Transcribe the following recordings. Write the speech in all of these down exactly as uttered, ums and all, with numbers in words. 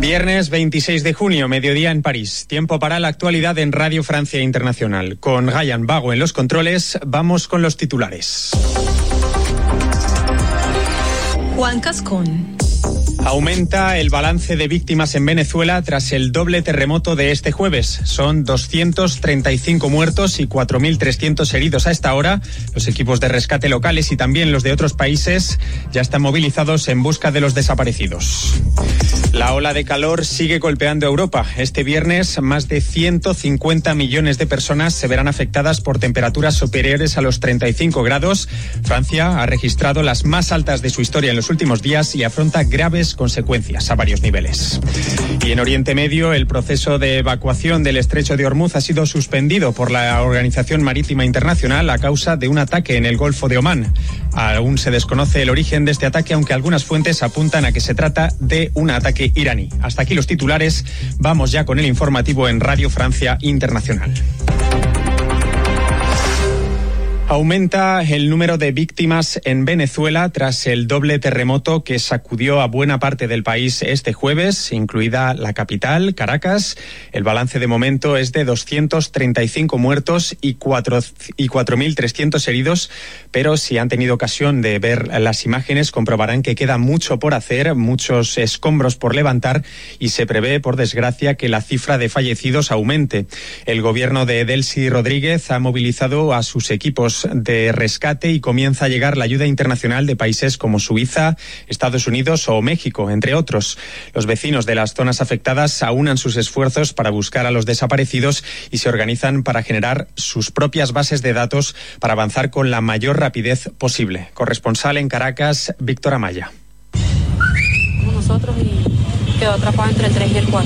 Viernes veintiséis de junio, mediodía en París. Tiempo para la actualidad en Radio Francia Internacional. Con Ryan Vago en los controles, vamos con los titulares. Juan Cascón. Aumenta el balance de víctimas en Venezuela tras el doble terremoto de este jueves. Son doscientos treinta y cinco muertos y cuatro mil trescientos heridos a esta hora. Los equipos de rescate locales y también los de otros países ya están movilizados en busca de los desaparecidos. La ola de calor sigue golpeando a Europa. Este viernes, más de ciento cincuenta millones de personas se verán afectadas por temperaturas superiores a los treinta y cinco grados. Francia ha registrado las más altas de su historia en los últimos días y afronta graves consecuencias a varios niveles. Y en Oriente Medio, el proceso de evacuación del estrecho de Hormuz ha sido suspendido por la Organización Marítima Internacional a causa de un ataque en el Golfo de Omán. Aún se desconoce el origen de este ataque, aunque algunas fuentes apuntan a que se trata de un ataque iraní. Hasta aquí los titulares. Vamos ya con el informativo en Radio Francia Internacional. Aumenta el número de víctimas en Venezuela tras el doble terremoto que sacudió a buena parte del país este jueves, incluida la capital, Caracas. El balance de momento es de doscientos treinta y cinco muertos y cuatro mil trescientos heridos, pero si han tenido ocasión de ver las imágenes comprobarán que queda mucho por hacer, muchos escombros por levantar y se prevé, por desgracia, que la cifra de fallecidos aumente. El gobierno de Delcy Rodríguez ha movilizado a sus equipos de rescate y comienza a llegar la ayuda internacional de países como Suiza, Estados Unidos o México, entre otros. Los vecinos de las zonas afectadas aunan sus esfuerzos para buscar a los desaparecidos y se organizan para generar sus propias bases de datos para avanzar con la mayor rapidez posible. Corresponsal en Caracas, Víctor Amaya. Como nosotros y quedó atrapado entre el tres y el cuatro.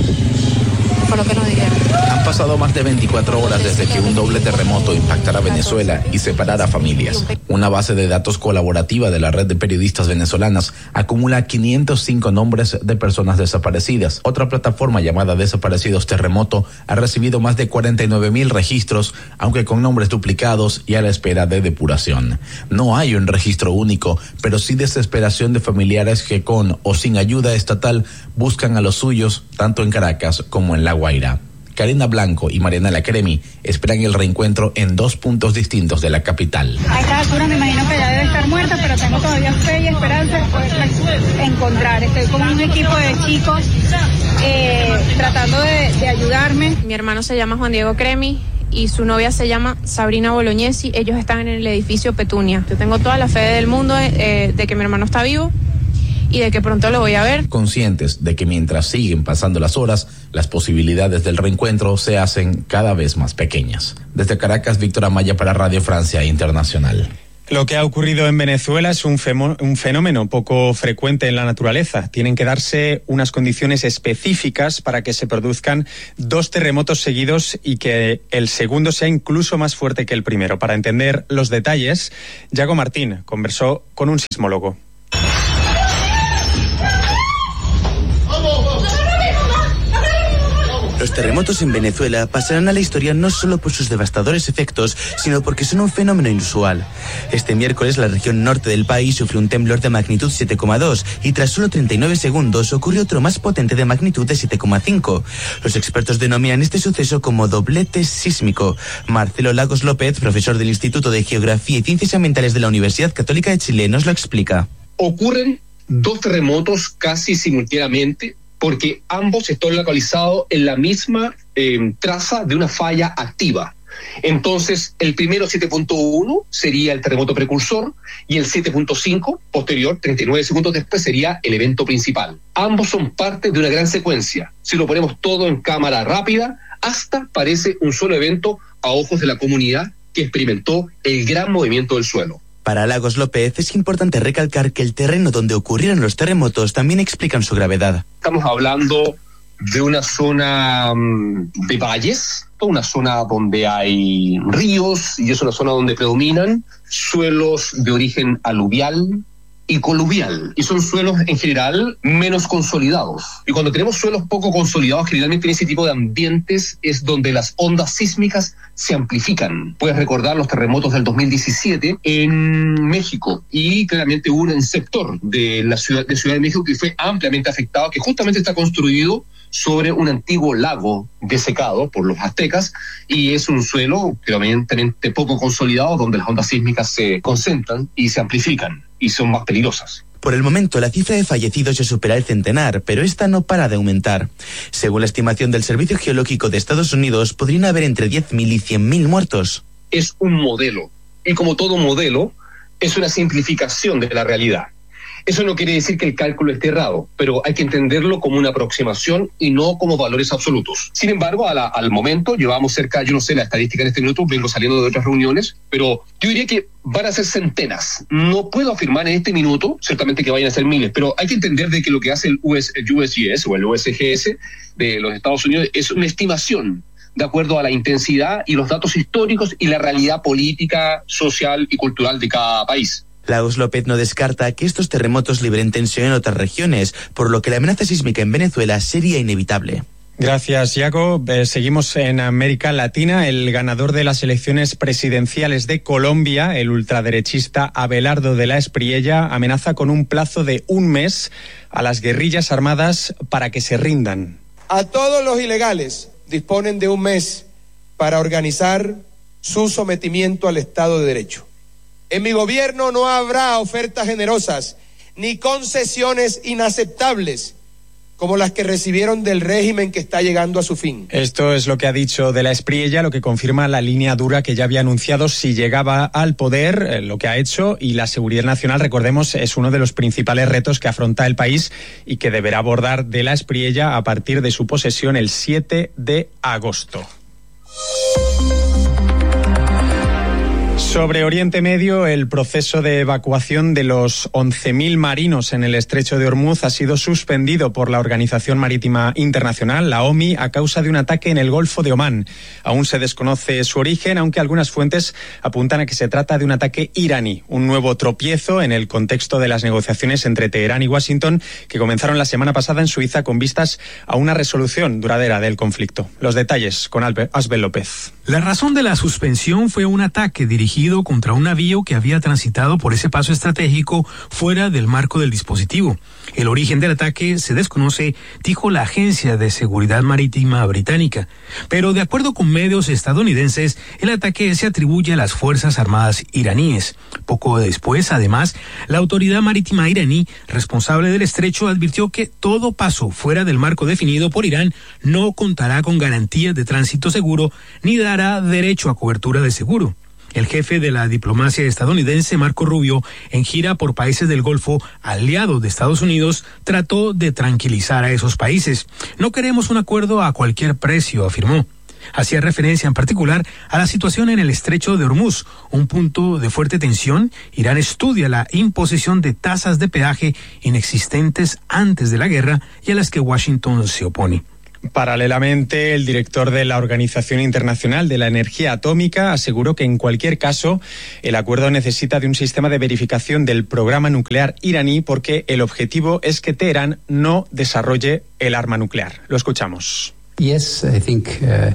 Fue lo que nos dijeron. Han pasado más de veinticuatro horas desde que un doble terremoto impactara Venezuela y separara familias. Una base de datos colaborativa de la red de periodistas venezolanas acumula quinientos cinco nombres de personas desaparecidas. Otra plataforma llamada Desaparecidos Terremoto ha recibido más de cuarenta y nueve mil registros, aunque con nombres duplicados y a la espera de depuración. No hay un registro único, pero sí desesperación de familiares que con o sin ayuda estatal buscan a los suyos, tanto en Caracas como en La Guaira. Karina Blanco y Mariana Cremi esperan el reencuentro en dos puntos distintos de la capital. A esta altura me imagino que ya debe estar muerta, pero tengo todavía fe y esperanza de poderla encontrar. Estoy con un equipo de chicos eh, tratando de, de ayudarme. Mi hermano se llama Juan Diego Cremi y su novia se llama Sabrina Bolognesi. Ellos están en el edificio Petunia. Yo tengo toda la fe del mundo eh, de que mi hermano está vivo y de que pronto lo voy a ver. Conscientes de que mientras siguen pasando las horas, las posibilidades del reencuentro se hacen cada vez más pequeñas. Desde Caracas, Víctor Amaya para Radio Francia Internacional. Lo que ha ocurrido en Venezuela es un, femo- un fenómeno poco frecuente en la naturaleza. Tienen que darse unas condiciones específicas para que se produzcan dos terremotos seguidos y que el segundo sea incluso más fuerte que el primero. Para entender los detalles, Yago Martín conversó con un sismólogo. Los terremotos en Venezuela pasarán a la historia no solo por sus devastadores efectos, sino porque son un fenómeno inusual. Este miércoles la región norte del país sufrió un temblor de magnitud siete coma dos y tras solo treinta y nueve segundos ocurrió otro más potente de magnitud de siete coma cinco. Los expertos denominan este suceso como doblete sísmico. Marcelo Lagos López, profesor del Instituto de Geografía y Ciencias Ambientales de la Universidad Católica de Chile, nos lo explica. Ocurren dos terremotos casi simultáneamente, porque ambos están localizados en la misma eh, traza de una falla activa. Entonces, el primero, siete punto uno, sería el terremoto precursor, y el siete punto cinco, posterior, treinta y nueve segundos después, sería el evento principal. Ambos son parte de una gran secuencia. Si lo ponemos todo en cámara rápida, hasta parece un solo evento a ojos de la comunidad que experimentó el gran movimiento del suelo. Para Lagos López es importante recalcar que el terreno donde ocurrieron los terremotos también explican su gravedad. Estamos hablando de una zona de valles, una zona donde hay ríos y es una zona donde predominan suelos de origen aluvial, y coluvial, y son suelos en general menos consolidados. Y cuando tenemos suelos poco consolidados, generalmente en ese tipo de ambientes es donde las ondas sísmicas se amplifican. Puedes recordar los terremotos del dos mil diecisiete en México, y claramente hubo un sector de la ciudad de Ciudad de México que fue ampliamente afectado, que justamente está construido sobre un antiguo lago desecado por los aztecas, y es un suelo claramente poco consolidado donde las ondas sísmicas se concentran y se amplifican y son más peligrosas. Por el momento, la cifra de fallecidos ya supera el centenar, pero esta no para de aumentar. Según la estimación del Servicio Geológico de Estados Unidos, podrían haber entre diez mil y cien mil muertos. Es un modelo, y como todo modelo, es una simplificación de la realidad. Eso no quiere decir que el cálculo esté errado, pero hay que entenderlo como una aproximación y no como valores absolutos. Sin embargo, a la, al momento llevamos cerca, yo no sé la estadística en este minuto, vengo saliendo de otras reuniones, pero yo diría que van a ser centenas. No puedo afirmar en este minuto, ciertamente que vayan a ser miles, pero hay que entender de que lo que hace el, US, el U S G S o el U S G S de los Estados Unidos es una estimación de acuerdo a la intensidad y los datos históricos y la realidad política, social y cultural de cada país. Lagos López no descarta que estos terremotos liberen tensión en otras regiones, por lo que la amenaza sísmica en Venezuela sería inevitable. Gracias, Iago. Eh, seguimos en América Latina. El ganador de las elecciones presidenciales de Colombia, el ultraderechista Abelardo de la Espriella, amenaza con un plazo de un mes a las guerrillas armadas para que se rindan. A todos los ilegales disponen de un mes para organizar su sometimiento al Estado de Derecho. En mi gobierno no habrá ofertas generosas ni concesiones inaceptables como las que recibieron del régimen que está llegando a su fin. Esto es lo que ha dicho de la Espriella, lo que confirma la línea dura que ya había anunciado si llegaba al poder, eh, lo que ha hecho, y la seguridad nacional, recordemos, es uno de los principales retos que afronta el país y que deberá abordar de la Espriella a partir de su posesión el siete de agosto. Sobre Oriente Medio, el proceso de evacuación de los once mil marinos en el estrecho de Hormuz ha sido suspendido por la Organización Marítima Internacional, la O M I, a causa de un ataque en el Golfo de Omán. Aún se desconoce su origen, aunque algunas fuentes apuntan a que se trata de un ataque iraní, un nuevo tropiezo en el contexto de las negociaciones entre Teherán y Washington, que comenzaron la semana pasada en Suiza con vistas a una resolución duradera del conflicto. Los detalles con Asbel López. La razón de la suspensión fue un ataque dirigido contra un navío que había transitado por ese paso estratégico fuera del marco del dispositivo. El origen del ataque se desconoce, dijo la Agencia de Seguridad Marítima británica. Pero de acuerdo con medios estadounidenses, el ataque se atribuye a las Fuerzas Armadas iraníes. Poco después, además, la Autoridad Marítima iraní, responsable del estrecho, advirtió que todo paso fuera del marco definido por Irán no contará con garantías de tránsito seguro ni dará derecho a cobertura de seguro. El jefe de la diplomacia estadounidense, Marco Rubio, en gira por países del Golfo, aliados de Estados Unidos, trató de tranquilizar a esos países. No queremos un acuerdo a cualquier precio, afirmó. Hacía referencia en particular a la situación en el estrecho de Hormuz, un punto de fuerte tensión. Irán estudia la imposición de tasas de peaje inexistentes antes de la guerra y a las que Washington se opone. Paralelamente, el director de la Organización Internacional de la Energía Atómica aseguró que en cualquier caso el acuerdo necesita de un sistema de verificación del programa nuclear iraní porque el objetivo es que Teherán no desarrolle el arma nuclear. Lo escuchamos. Yes, I think, uh...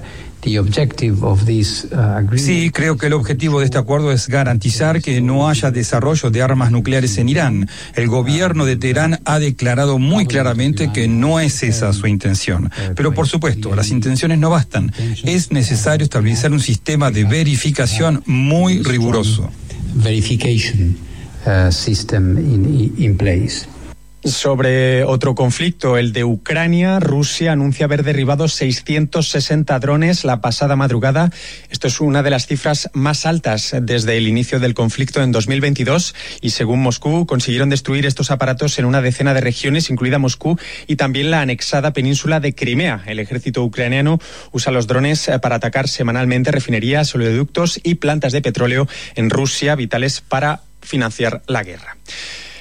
Sí, creo que el objetivo de este acuerdo es garantizar que no haya desarrollo de armas nucleares en Irán. El gobierno de Teherán ha declarado muy claramente que no es esa su intención. Pero por supuesto, las intenciones no bastan. Es necesario establecer un sistema de verificación muy riguroso. Verification uh, system in, in place. Sobre otro conflicto, el de Ucrania, Rusia anuncia haber derribado seiscientos sesenta drones la pasada madrugada. Esto es una de las cifras más altas desde el inicio del conflicto en dos mil veintidós y según Moscú consiguieron destruir estos aparatos en una decena de regiones, incluida Moscú y también la anexada península de Crimea. El ejército ucraniano usa los drones para atacar semanalmente refinerías, oleoductos y plantas de petróleo en Rusia, vitales para financiar la guerra.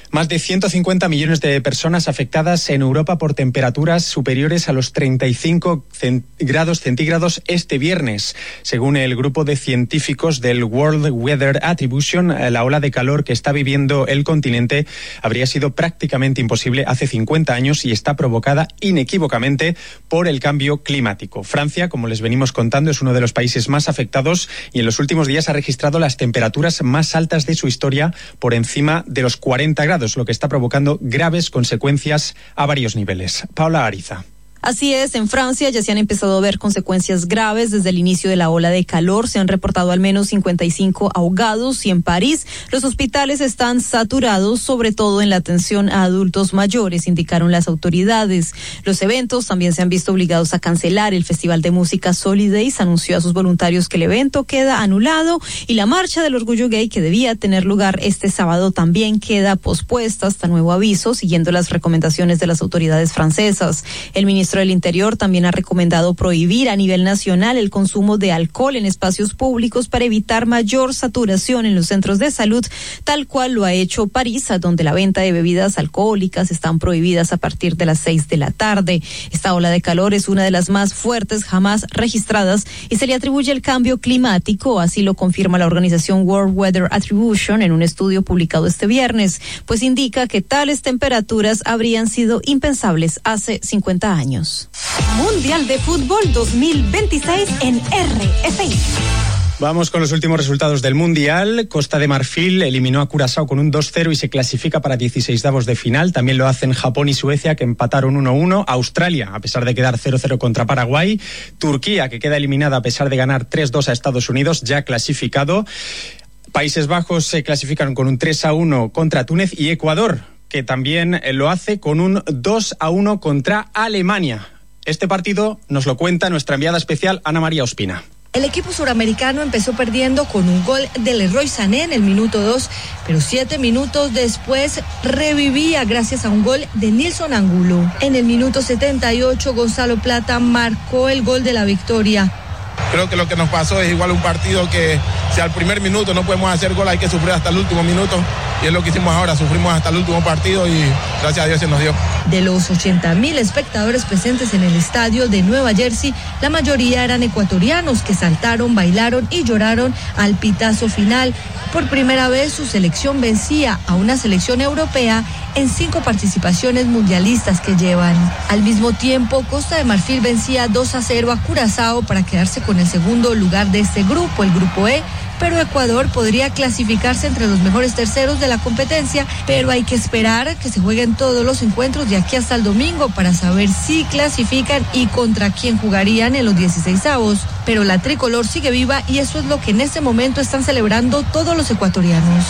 Más de ciento cincuenta millones de personas afectadas en Europa por temperaturas superiores a los treinta y cinco grados centígrados este viernes. Según el grupo de científicos del World Weather Attribution, la ola de calor que está viviendo el continente habría sido prácticamente imposible hace cincuenta años y está provocada inequívocamente por el cambio climático. Francia, como les venimos contando, es uno de los países más afectados y en los últimos días ha registrado las temperaturas más altas de su historia, por encima de los cuarenta grados. Lo que está provocando graves consecuencias a varios niveles. Paula Ariza. Así es, en Francia ya se han empezado a ver consecuencias graves desde el inicio de la ola de calor. Se han reportado al menos cincuenta y cinco ahogados y en París los hospitales están saturados, sobre todo en la atención a adultos mayores, indicaron las autoridades. Los eventos también se han visto obligados a cancelar. El Festival de Música Solidays anunció a sus voluntarios que el evento queda anulado y la Marcha del Orgullo Gay, que debía tener lugar este sábado, también queda pospuesta hasta nuevo aviso, siguiendo las recomendaciones de las autoridades francesas. El ministro del Interior también ha recomendado prohibir a nivel nacional el consumo de alcohol en espacios públicos para evitar mayor saturación en los centros de salud, tal cual lo ha hecho París, donde la venta de bebidas alcohólicas están prohibidas a partir de las seis de la tarde. Esta ola de calor es una de las más fuertes jamás registradas y se le atribuye el cambio climático, así lo confirma la organización World Weather Attribution en un estudio publicado este viernes, pues indica que tales temperaturas habrían sido impensables hace cincuenta años. Mundial de Fútbol dos mil veintiséis en R F I. Vamos con los últimos resultados del Mundial. Costa de Marfil eliminó a Curazao con un dos cero y se clasifica para dieciseisavos de final. También lo hacen Japón y Suecia, que empataron uno uno. Australia, a pesar de quedar cero cero contra Paraguay. Turquía, que queda eliminada a pesar de ganar tres dos a Estados Unidos, ya clasificado. Países Bajos se clasifican con un tres a uno contra Túnez y Ecuador, que también lo hace con un dos a uno contra Alemania. Este partido nos lo cuenta nuestra enviada especial Ana María Ospina. El equipo suramericano empezó perdiendo con un gol de Leroy Sané en el minuto dos, pero siete minutos después revivía gracias a un gol de Nilson Angulo. En el minuto setenta y ocho, Gonzalo Plata marcó el gol de la victoria. Creo que lo que nos pasó es igual un partido que si al primer minuto no podemos hacer gol, hay que sufrir hasta el último minuto, y es lo que hicimos ahora, sufrimos hasta el último partido y gracias a Dios se nos dio. De los ochenta mil espectadores presentes en el estadio de Nueva Jersey, la mayoría eran ecuatorianos que saltaron, bailaron y lloraron al pitazo final. Por primera vez su selección vencía a una selección europea en cinco participaciones mundialistas que llevan. Al mismo tiempo, Costa de Marfil vencía dos a cero a Curazao para quedarse con el segundo lugar de este grupo, el grupo E, pero Ecuador podría clasificarse entre los mejores terceros de la competencia, pero hay que esperar que se jueguen todos los encuentros de aquí hasta el domingo para saber si clasifican y contra quién jugarían en los dieciseisavos. Pero la tricolor sigue viva y eso es lo que en este momento están celebrando todos los ecuatorianos.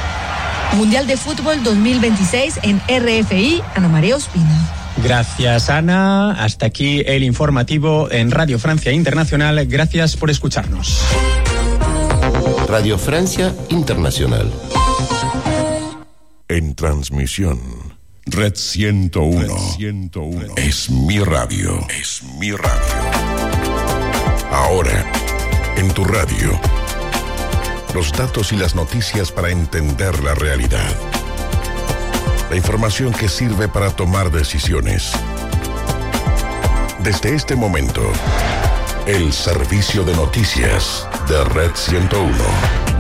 Mundial de Fútbol dos mil veintiséis en R F I, Ana María Ospina. Gracias, Ana. Hasta aquí el informativo en Radio Francia Internacional. Gracias por escucharnos. Radio Francia Internacional. En transmisión, Red ciento uno. Red ciento uno. Es mi radio. Es mi radio. Ahora, en tu radio, los datos y las noticias para entender la realidad. La información que sirve para tomar decisiones. Desde este momento, el servicio de noticias de Red ciento uno.